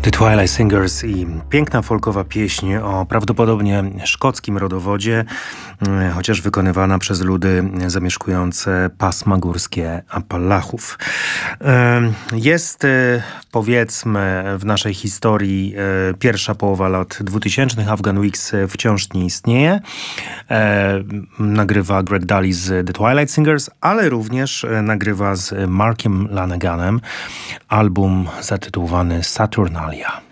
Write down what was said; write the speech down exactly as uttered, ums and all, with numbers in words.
The Twilight Singers i piękna folkowa pieśń o prawdopodobnie szkockim rodowodzie, chociaż wykonywana przez ludy zamieszkujące pasma górskie Apalachów. Jest, powiedzmy, w naszej historii pierwsza połowa lat dwutysięcznych. Afghan Wigs wciąż nie istnieje. Nagrywa Greg Dulli z The Twilight Singers, ale również nagrywa z Markiem Lanaganem album zatytułowany Saturnalia.